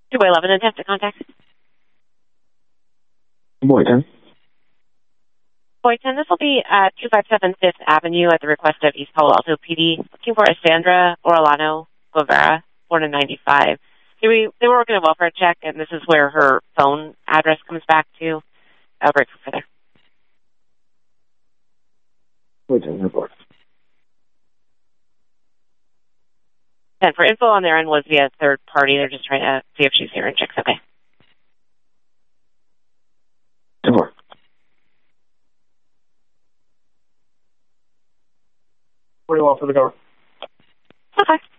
211 attempted contact. Boyton. Boyton, this will be at 257 Fifth Avenue at the request of East Palo Alto PD. Looking for Sandra Orellano Guevara, born in 95. They were working a welfare check, and this is where her phone address comes back to. I'll break for further. Boyton, report. And for info on their end was via third party. They're just trying to see if she's here and checks okay. Report. What do you want for the door? Okay.